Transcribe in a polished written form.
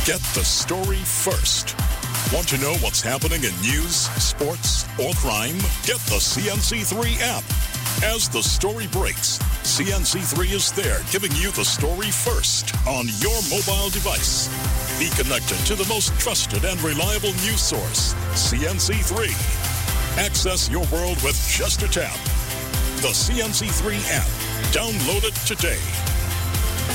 Get the story first. Want to know what's happening in news, sports, or crime? Get the CNC3 app. As the story breaks, CNC3 is there giving you the story first on your mobile device. Be connected to the most trusted and reliable news source, CNC3. Access your world with just a tap. The CNC3 app. Download it today.